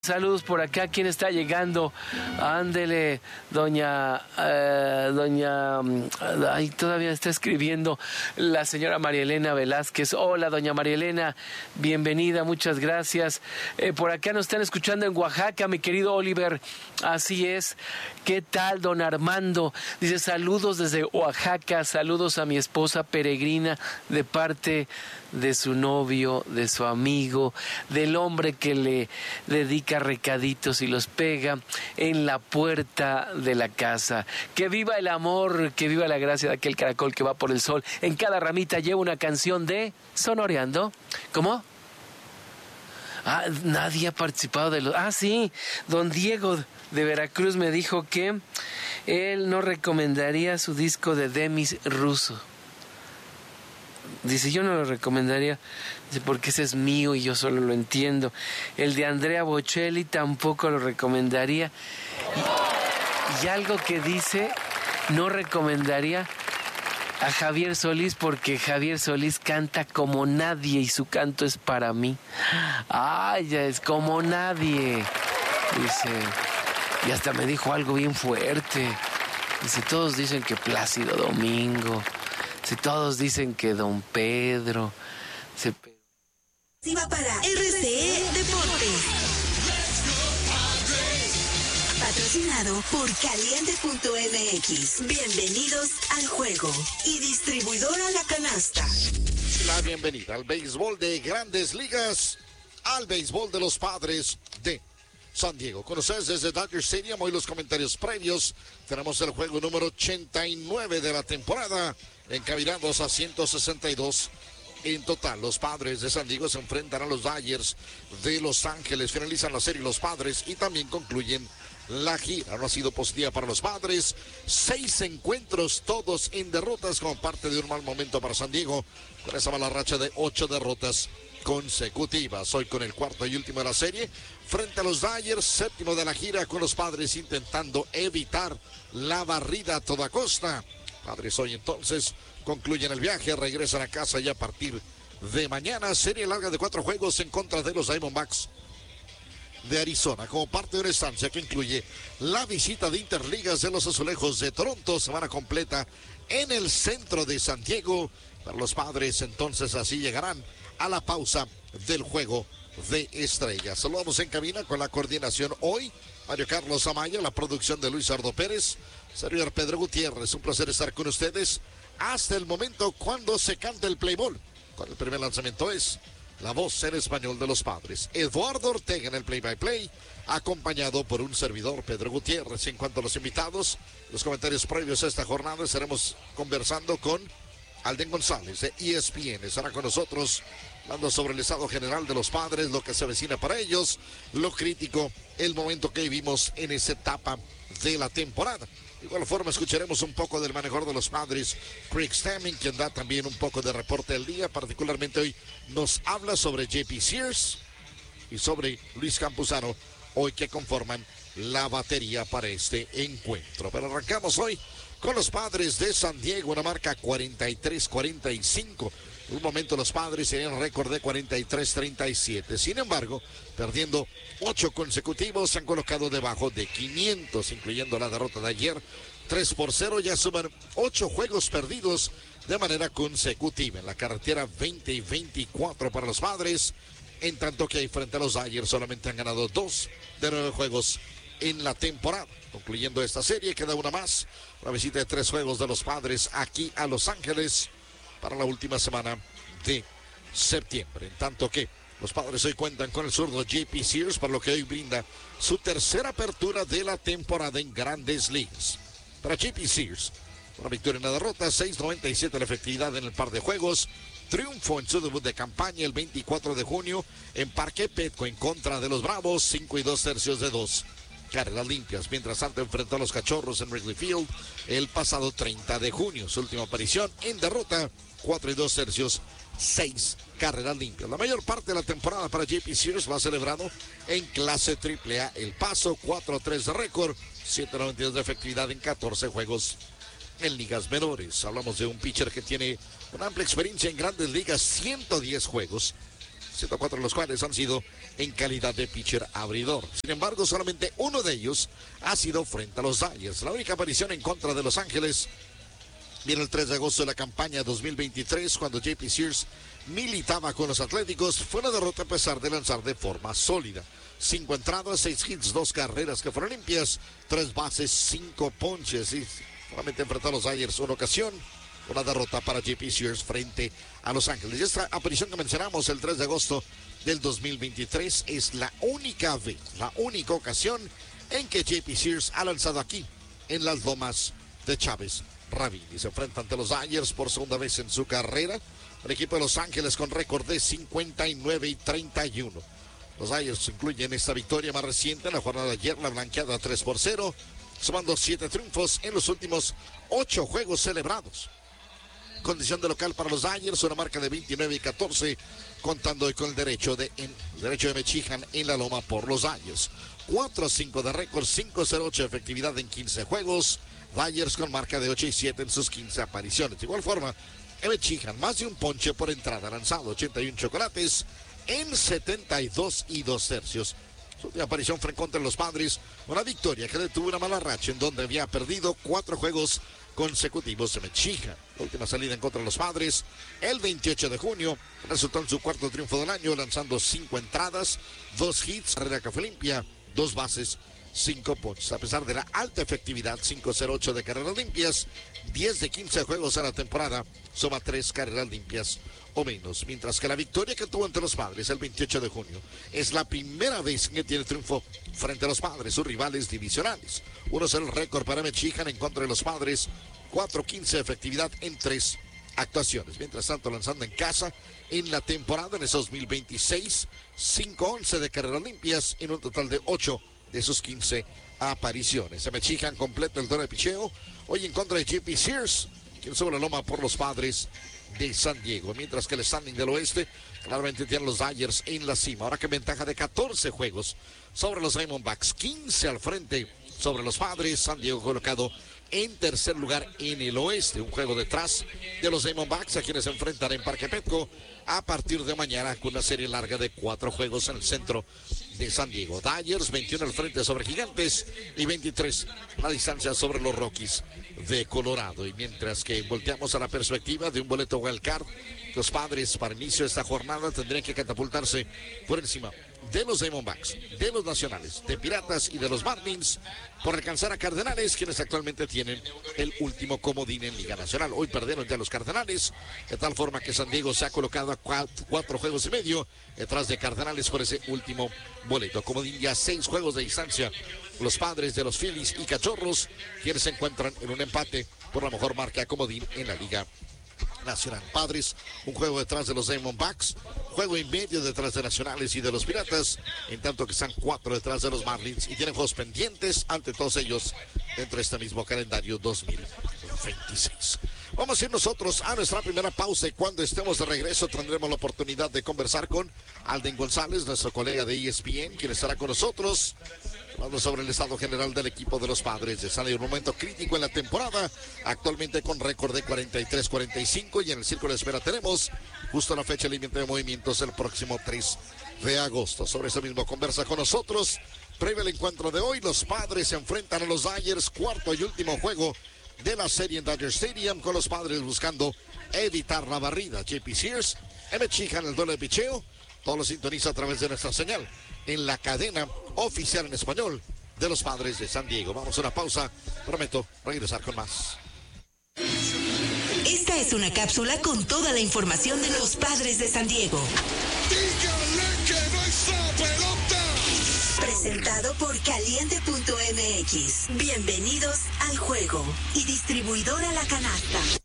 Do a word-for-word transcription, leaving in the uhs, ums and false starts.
Saludos por acá, ¿quién está llegando? Ándele, doña, eh, doña, ay, todavía está escribiendo la señora María Elena Velázquez. Hola, doña María Elena, bienvenida, muchas gracias. Eh, por acá nos están escuchando en Oaxaca, mi querido Oliver, así es. ¿Qué tal, don Armando? Dice, saludos desde Oaxaca, saludos a mi esposa peregrina de parte de su novio, de su amigo, del hombre que le dedica recaditos y los pega en la puerta de la casa. Que viva el amor, que viva la gracia de aquel caracol que va por el sol. En cada ramita lleva una canción de Sonoreando. ¿Cómo? Ah, nadie ha participado de los... Ah, sí, don Diego de Veracruz me dijo que él no recomendaría su disco de Demis Russo. Dice, yo no lo recomendaría, dice, porque ese es mío y yo solo lo entiendo. El de Andrea Bocelli tampoco lo recomendaría. Y, y algo que dice, no recomendaría a Javier Solís, porque Javier Solís canta como nadie y su canto es para mí. Ay, ya es como nadie. Dice, y hasta me dijo algo bien fuerte. Dice, todos dicen que Plácido Domingo. Si todos dicen que don Pedro se... Si va para R C E Deportes. Patrocinado por Caliente punto M X. Bienvenidos al juego. Y distribuidora La Canasta. La bienvenida al béisbol de Grandes Ligas, al béisbol de los Padres de San Diego. Con ustedes desde Dodger Stadium, hoy los comentarios previos. Tenemos el juego número ochenta y nueve de la temporada, encaminados a ciento sesenta y dos en total. Los Padres de San Diego se enfrentan a los Dodgers de Los Ángeles. Finalizan la serie los Padres y también concluyen la gira. No ha sido positiva para los Padres. Seis encuentros, todos en derrotas, como parte de un mal momento para San Diego, con esa mala racha de ocho derrotas consecutivas. Hoy con el cuarto y último de la serie frente a los Dodgers, séptimo de la gira, con los Padres intentando evitar la barrida a toda costa. Padres hoy entonces concluyen el viaje, regresan a casa ya a partir de mañana. Serie larga de cuatro juegos en contra de los Diamondbacks de Arizona, como parte de una estancia que incluye la visita de Interligas de los Azulejos de Toronto, semana completa en el centro de San Diego. Para los Padres entonces así llegarán a la pausa del juego de estrellas. Saludamos en cabina con la coordinación hoy, Mario Carlos Amaya, la producción de Luis Ardo Pérez, servidor Pedro Gutiérrez. Un placer estar con ustedes hasta el momento cuando se canta el play ball. Con el primer lanzamiento es la voz en español de los Padres, Eduardo Ortega en el play by play, acompañado por un servidor Pedro Gutiérrez. En cuanto a los invitados, los comentarios previos a esta jornada, estaremos conversando con Alden González de E S P N. Estará con nosotros hablando sobre el estado general de los Padres, lo que se avecina para ellos, lo crítico, el momento que vivimos en esa etapa de la temporada. De igual forma escucharemos un poco del manejador de los Padres, Craig Stammen, quien da también un poco de reporte del día. Particularmente hoy nos habla sobre J P Sears y sobre Luis Campuzano, hoy que conforman la batería para este encuentro. Pero arrancamos hoy con los Padres de San Diego, una marca cuarenta y tres cuarenta y cinco. En un momento los Padres tenían récord de cuarenta y tres treinta y siete. Sin embargo, perdiendo ocho consecutivos, se han colocado debajo de quinientos, incluyendo la derrota de ayer. tres por cero, ya suman ocho juegos perdidos de manera consecutiva. En la carretera veinte y veinticuatro para los Padres, en tanto que frente a los Dodgers solamente han ganado dos de nueve juegos en la temporada. Concluyendo esta serie, queda una más, una visita de tres juegos de los Padres aquí a Los Ángeles para la última semana de septiembre. En tanto que los Padres hoy cuentan con el zurdo J P Sears, para lo que hoy brinda su tercera apertura de la temporada en Grandes Ligas. Para J P Sears, una victoria en la derrota, seis noventa y siete la efectividad en el par de juegos. Triunfo en su debut de campaña el veinticuatro de junio en Parque Petco en contra de los Bravos, cinco y dos tercios de dos carreras limpias. Mientras tanto enfrentó a los Cachorros en Wrigley Field el pasado treinta de junio. Su última aparición en derrota, cuatro y dos tercios, seis carreras limpias. La mayor parte de la temporada para J P Sears va celebrado en clase triple A El Paso, cuatro tres de récord, siete noventa y dos de efectividad en catorce juegos en ligas menores. Hablamos de un pitcher que tiene una amplia experiencia en Grandes Ligas, ciento diez juegos, ciento cuatro de los cuales han sido en calidad de pitcher abridor. Sin embargo, solamente uno de ellos ha sido frente a los Dodgers. La única aparición en contra de Los Ángeles viene el tres de agosto de la campaña dos mil veintitrés, cuando J P Sears militaba con los Atléticos. Fue una derrota a pesar de lanzar de forma sólida. Cinco entradas, seis hits, dos carreras que fueron limpias, tres bases, cinco ponches. Y solamente enfrentó a los Dodgers una ocasión. Una derrota para J P Sears frente a Los Ángeles. Y esta aparición que mencionamos el tres de agosto del dos mil veintitrés es la única vez, la única ocasión en que J P Sears ha lanzado aquí, en las lomas de Chávez Ravine. Y se enfrenta ante los Dodgers por segunda vez en su carrera. El equipo de Los Ángeles con récord de cincuenta y nueve y treinta y uno. Los Dodgers incluyen esta victoria más reciente en la jornada de ayer, la blanqueada tres por cero, sumando siete triunfos en los últimos ocho juegos celebrados. Condición de local para los Dodgers, una marca de veintinueve y catorce, contando hoy con el derecho de, en, derecho de Mechihan en la loma por los Dodgers. cuatro a cinco de récord, cinco cero ocho de efectividad en quince juegos. Dodgers con marca de ocho y siete en sus quince apariciones. De igual forma, Mechihan, más de un ponche por entrada, lanzado ochenta y uno chocolates en setenta y dos y dos tercios. Su última aparición fue contra los Padres, una victoria que detuvo una mala racha en donde había perdido cuatro juegos consecutivos de Mechihan. La última salida en contra de los Padres el veintiocho de junio resultó en su cuarto triunfo del año, lanzando cinco entradas, dos hits, carrera que fue limpia, dos bases, cinco ponches. A pesar de la alta efectividad, cinco cero ocho de carreras limpias, diez de quince juegos a la temporada, suma tres carreras limpias o menos. Mientras que la victoria que tuvo ante los Padres el veintiocho de junio es la primera vez que tiene triunfo frente a los Padres, sus rivales divisionales. uno cero el récord para Mechihan en contra de los Padres, cuatro quince de efectividad en tres actuaciones. Mientras tanto, lanzando en casa en la temporada en ese dos mil veintiséis, cinco once de carreras limpias en un total de ocho de sus quince apariciones. Se Mechihan completa el duelo de picheo hoy en contra de J P Sears, quien sube la loma por los Padres de San Diego. Mientras que el standing del oeste claramente tienen los Dodgers en la cima. Ahora que ventaja de catorce juegos sobre los Diamondbacks, quince al frente sobre los Padres. San Diego colocado en tercer lugar en el oeste, un juego detrás de los Diamondbacks, a quienes se enfrentan en Parque Petco a partir de mañana con una serie larga de cuatro juegos en el centro de San Diego. Dodgers veintiuno al frente sobre Gigantes y veintitrés la distancia sobre los Rockies de Colorado. Y mientras que volteamos a la perspectiva de un boleto wild card, los Padres para inicio de esta jornada tendrían que catapultarse por encima de los Diamondbacks, de los Nacionales, de Piratas y de los Marlins, por alcanzar a Cardenales, quienes actualmente tienen el último comodín en Liga Nacional. Hoy perdieron ya los Cardenales, de tal forma que San Diego se ha colocado a cuatro, cuatro juegos y medio detrás de Cardenales por ese último boleto. Comodín ya seis juegos de distancia. Los Padres de los Phillies y Cachorros, quienes se encuentran en un empate por la mejor marca comodín en la Liga Nacional. Padres, un juego detrás de los Diamondbacks, juego y medio detrás de Nacionales y de los Piratas, en tanto que están cuatro detrás de los Marlins y tienen juegos pendientes ante todos ellos dentro de este mismo calendario dos mil veintiséis. Vamos a ir nosotros a nuestra primera pausa y cuando estemos de regreso tendremos la oportunidad de conversar con Alden González, nuestro colega de E S P N, quien estará con nosotros hablando sobre el estado general del equipo de los Padres de San Diego. Un momento crítico en la temporada, actualmente con récord de cuarenta y tres cuarenta y cinco, y en el círculo de espera tenemos justo la fecha límite de movimientos el próximo tres de agosto. Sobre eso mismo conversa con nosotros. Previo al encuentro de hoy, los Padres se enfrentan a los Dodgers, cuarto y último juego de la serie en Dodger Stadium, con los Padres buscando evitar la barrida. J P Sears, Mechihan, el duelo de picheo, todo lo sintoniza a través de nuestra señal en la cadena oficial en español de los Padres de San Diego. Vamos a una pausa, prometo regresar con más. Esta es una cápsula con toda la información de los Padres de San Diego. ¡Dígale que no está pelota! Presentado por Caliente punto M X. Bienvenidos al juego y distribuidora La Canasta.